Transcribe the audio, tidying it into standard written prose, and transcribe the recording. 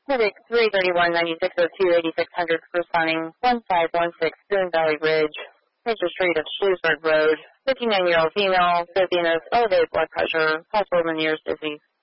Civic 331-9602, 8600, responding 1516 Spoon Valley Ridge, Major Street of Shrewsbury Road, 59-year-old female, dizziness, elevated blood pressure, possible Meniere's disease.